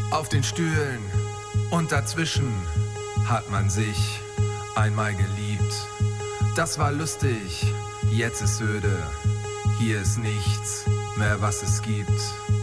Auf den Stühlen und dazwischen hat man sich einmal geliebt. Das war lustig, jetzt ist öde. Hier ist nichts mehr, was es gibt.